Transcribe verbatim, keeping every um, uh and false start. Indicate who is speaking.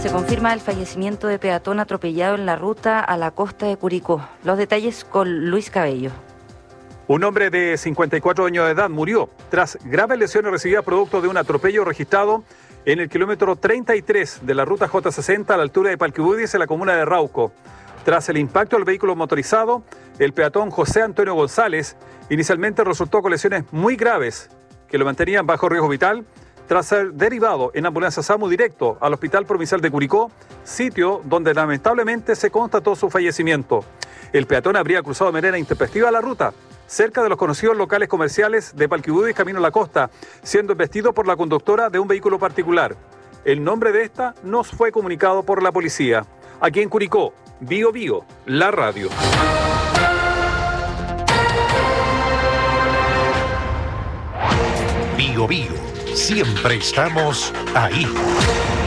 Speaker 1: Se confirma el fallecimiento de peatón atropellado en la ruta a la costa de Curicó. Los detalles con Luis Cabello.
Speaker 2: Un hombre de cincuenta y cuatro años de edad murió tras graves lesiones recibidas producto de un atropello registrado en el kilómetro treinta y tres de la ruta J sesenta a la altura de Palquibudis en la comuna de Rauco. Tras el impacto del vehículo motorizado, el peatón José Antonio González inicialmente resultó con lesiones muy graves que lo mantenían bajo riesgo vital tras ser derivado en ambulancia SAMU directo al Hospital Provincial de Curicó, sitio donde lamentablemente se constató su fallecimiento. El peatón habría cruzado de manera intempestiva la ruta, cerca de los conocidos locales comerciales de Palquibudis camino a la costa, siendo embestido por la conductora de un vehículo particular. El nombre de esta nos fue comunicado por la policía. Aquí en Curicó, Bio Bio, la radio.
Speaker 3: Bio Bio, siempre estamos ahí.